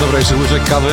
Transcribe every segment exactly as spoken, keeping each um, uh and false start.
dobra, jeszcze łyczek kawy.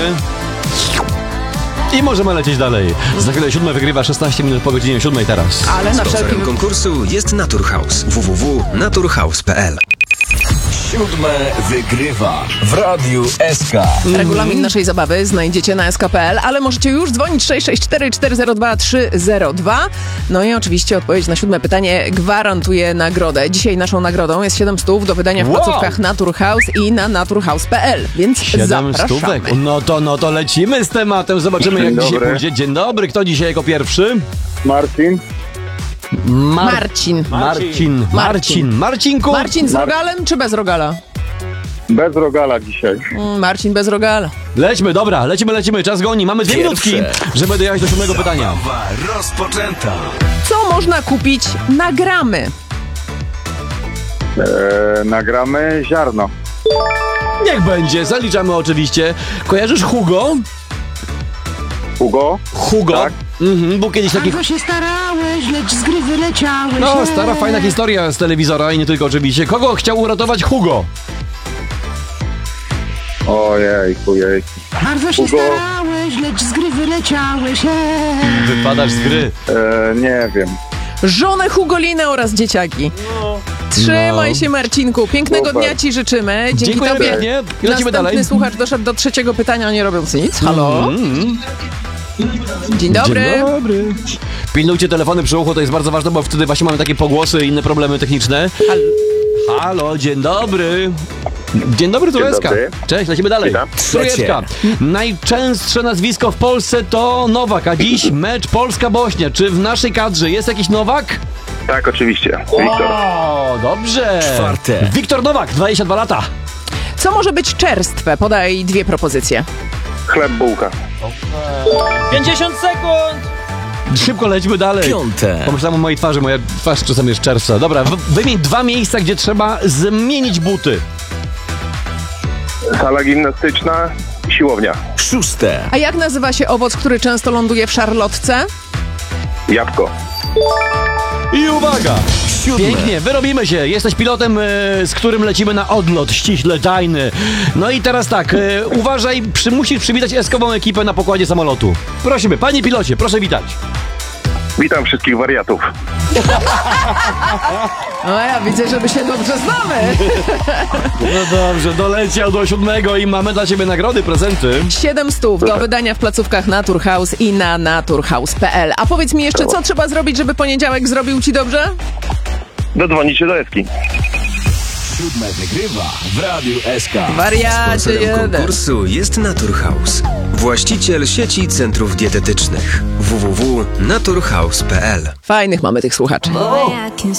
I możemy lecieć dalej. Za chwilę siódme wygrywa szesnaście minut po godzinie siódmej teraz. Ale na wszelki Sponsorem konkursu jest Naturhaus. w w w kropka naturhaus kropka p l. Siódme wygrywa w Radiu S K. Regulamin naszej zabawy znajdziecie na s k kropka p l, ale możecie już dzwonić sześć sześć cztery cztery zero dwa trzy zero dwa. No i oczywiście odpowiedź na siódme pytanie gwarantuje nagrodę. Dzisiaj naszą nagrodą jest siedem stów do wydania w Wow. placówkach Naturhaus i na naturhaus kropka p l, więc Siedem zapraszamy. stówek. No to, no to lecimy z tematem. Zobaczymy, jak Dzień dzisiaj dobry. pójdzie. Dzień dobry. Kto dzisiaj jako pierwszy? Marcin. Mar- Marcin. Marcin. Marcin. Marcinku. Marcin z rogalem czy bez rogala? Bez rogala dzisiaj. Mm, Marcin bez rogala. Lećmy, dobra, lecimy, lecimy. Czas goni. Mamy dwie Pierwsze. minutki, żeby dojechać do siódmego pytania. Zabawa rozpoczęta. Co można kupić na gramy? E, nagramy ziarno. Niech będzie, zaliczamy oczywiście. Kojarzysz Hugo? Hugo? Hugo. Tak. Mhm, był kiedyś taki... Bardzo się starałeś, lecz z gry wyleciałeś. No, Eee. stara, fajna historia z telewizora i nie tylko oczywiście. Kogo chciał uratować Hugo? Ojej, ojej. Bardzo się Hugo. starałeś, lecz z gry wyleciałeś. Eee. Wypadasz z gry. E, nie wiem. Żonę Hugolinę oraz dzieciaki. Trzymaj No. się, Marcinku. Pięknego Super. dnia ci życzymy. Dzięki Dziękuję tobie pięknie. Lecimy następny dalej. słuchacz doszedł do trzeciego pytania, nie robiąc nic. Halo? Mm. Dzień dobry. Dzień dobry. Pilnujcie telefony przy uchu, to jest bardzo ważne, bo wtedy właśnie mamy takie pogłosy i inne problemy techniczne. Hal- Halo, dzień dobry. Dzień dobry, Dzień Trójecka. dobry. Cześć, lecimy dalej. Witam. Trójecka. Najczęstsze nazwisko w Polsce to Nowak, a dziś mecz Polska-Bośnia. Czy w naszej kadrze jest jakiś Nowak? Tak, oczywiście. Wiktor. O, dobrze. Czwarte. Wiktor Nowak, dwadzieścia dwa lata. Co może być czerstwe? Podaj dwie propozycje. Chleb, bułka. pięćdziesiąt sekund! Szybko lećmy dalej. Piąte. Pomyślałem o mojej twarzy, moja twarz czasem jest czerwca. Dobra, w- wymień dwa miejsca, gdzie trzeba zmienić buty. Sala gimnastyczna, siłownia. Szóste. A jak nazywa się owoc, który często ląduje w szarlotce? Jabłko. I uwaga! Siódme. Pięknie, wyrobimy się. Jesteś pilotem, e, z którym lecimy na odlot, ściśle tajny. No i teraz tak, e, uważaj, przy, musisz przywitać eskową ekipę na pokładzie samolotu. Prosimy, panie pilocie, proszę witać. Witam wszystkich wariatów. No ja widzę, że my się dobrze znamy. No dobrze, doleciał do siódmego i mamy dla ciebie nagrody, prezenty. Siedem stów do wydania w placówkach Naturhaus i na naturhaus kropka p l. A powiedz mi jeszcze, co trzeba zrobić, żeby poniedziałek zrobił ci dobrze? Dodzwonicie do Eski. Siódme wygrywa w Radiu S K. Wariacie Sponsorem jeden. konkursu jest Naturhaus. Właściciel sieci centrów dietetycznych. w w w kropka naturhaus kropka p l. Fajnych mamy tych słuchaczy. Boy, I can